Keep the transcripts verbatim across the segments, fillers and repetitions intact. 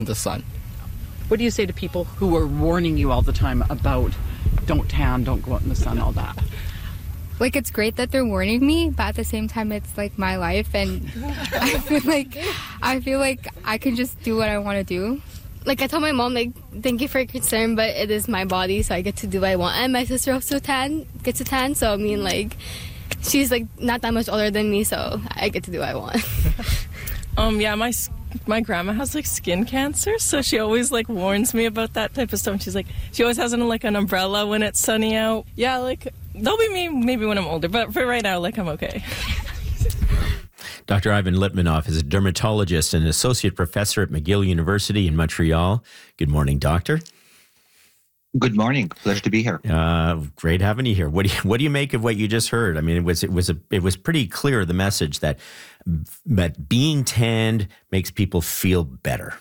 the sun. What do you say to people who are warning you all the time about don't tan, don't go out in the sun, all that? Like, it's great that they're warning me, but at the same time, it's like my life, and I feel like I feel like I can just do what I want to do. Like, I told my mom, like, thank you for your concern, but it is my body, so I get to do what I want. And my sister also tan, gets a tan, so I mean, like, she's like not that much older than me, so I get to do what I want. um, yeah, my my grandma has like skin cancer, so she always like warns me about that type of stuff. And she's like, she always has an, like an umbrella when it's sunny out. Yeah, like that'll be me maybe when I'm older, but for right now, like I'm okay. Doctor Ivan Litmanoff is a dermatologist and associate professor at McGill University in Montreal. Good morning, doctor. Good morning. Pleasure to be here. Uh, great having you here. What do you, what do you make of what you just heard? I mean, it was it was a it was pretty clear, the message that that being tanned makes people feel better.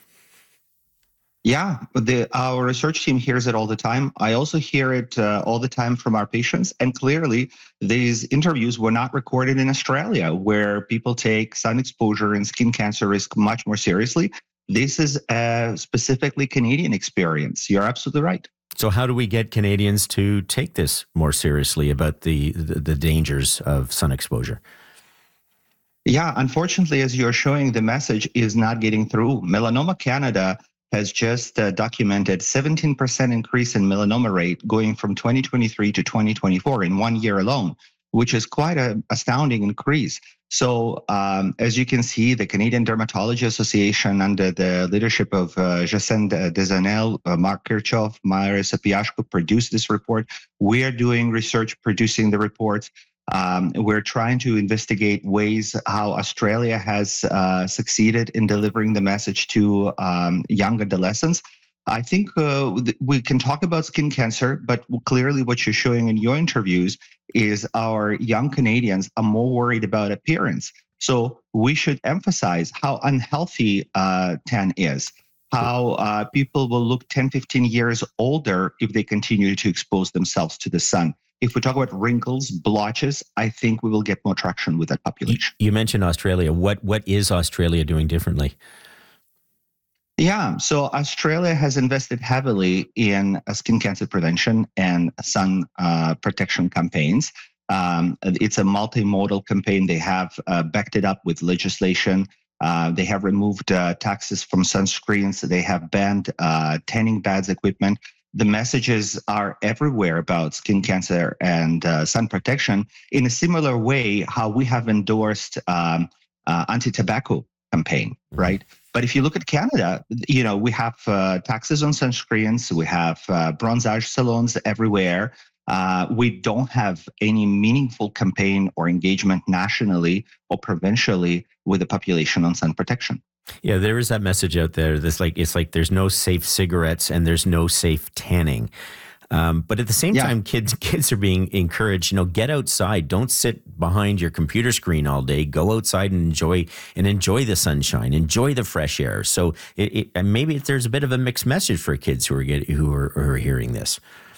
Yeah, the, our research team hears it all the time. I also hear it uh, all the time from our patients. And clearly, these interviews were not recorded in Australia, where people take sun exposure and skin cancer risk much more seriously. This is a specifically Canadian experience. You're absolutely right. So how do we get Canadians to take this more seriously about the, the, the dangers of sun exposure? Yeah, unfortunately, as you're showing, the message is not getting through. Melanoma Canada has just uh, documented seventeen percent increase in melanoma rate going from twenty twenty-three to twenty twenty-four in one year alone, which is quite an astounding increase. So um, as you can see, the Canadian Dermatology Association, under the leadership of uh, Jacinthe Desanel, uh, Mark Kirchhoff, Myra Sapiashko, produced this report. We are doing research producing the reports. Um, we're trying to investigate ways how Australia has uh, succeeded in delivering the message to um, young adolescents. I think uh, we can talk about skin cancer, but clearly what you're showing in your interviews is our young Canadians are more worried about appearance. So we should emphasize how unhealthy uh, tan is, how uh, people will look ten, fifteen years older if they continue to expose themselves to the sun. If we talk about wrinkles, blotches, I think we will get more traction with that population. You mentioned Australia. What What is Australia doing differently? Yeah, so Australia has invested heavily in uh, skin cancer prevention and sun uh, protection campaigns. Um, it's a multimodal campaign. They have uh, backed it up with legislation. Uh, they have removed uh, taxes from sunscreens. They have banned uh, tanning beds equipment. The messages are everywhere about skin cancer and uh, sun protection in a similar way how we have endorsed um, uh, anti-tobacco campaign, right? But if you look at Canada, you know, we have uh, taxes on sunscreens, we have uh, bronzage salons everywhere. Uh, we don't have any meaningful campaign or engagement nationally or provincially with the population on sun protection. Yeah, there is that message out there. That's like it's like there's no safe cigarettes and there's no safe tanning. Um, but at the same yeah. time, kids kids are being encouraged, you know, get outside. Don't sit behind your computer screen all day. Go outside and enjoy and enjoy the sunshine, enjoy the fresh air. So it, it, and maybe there's a bit of a mixed message for kids who are get, who are, who are hearing this.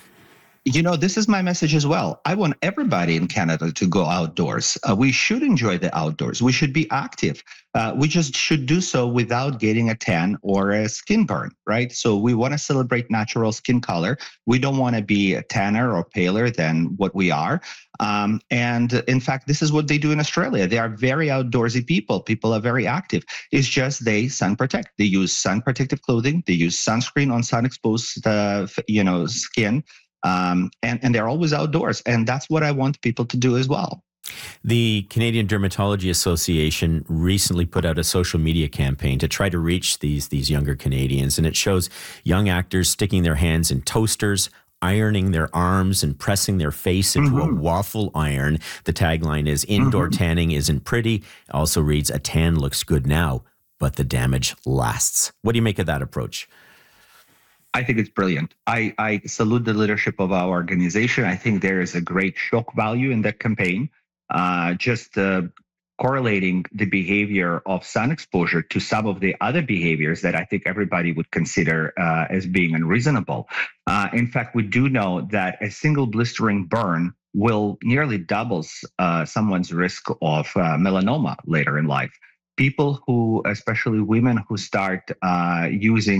You know, this is my message as well. I want everybody in Canada to go outdoors. Uh, we should enjoy the outdoors. We should be active. Uh, we just should do so without getting a tan or a skin burn, right? So we want to celebrate natural skin color. We don't want to be a tanner or paler than what we are. Um, and in fact, this is what they do in Australia. They are very outdoorsy people. People are very active. It's just they sun protect. They use sun protective clothing. They use sunscreen on sun exposed, uh, you know, skin. Um, and, and they're always outdoors. And that's what I want people to do as well. The Canadian Dermatology Association recently put out a social media campaign to try to reach these, these younger Canadians. And it shows young actors sticking their hands in toasters, ironing their arms and pressing their face into mm-hmm. a waffle iron. The tagline is, indoor mm-hmm. tanning isn't pretty. It also reads, a tan looks good now, but the damage lasts. What do you make of that approach? I think it's brilliant. I, I salute the leadership of our organization. I think there is a great shock value in that campaign. Uh, just uh, correlating the behavior of sun exposure to some of the other behaviors that I think everybody would consider uh, as being unreasonable. Uh, in fact, we do know that a single blistering burn will nearly doubles uh, someone's risk of uh, melanoma later in life. People who, especially women who start uh, using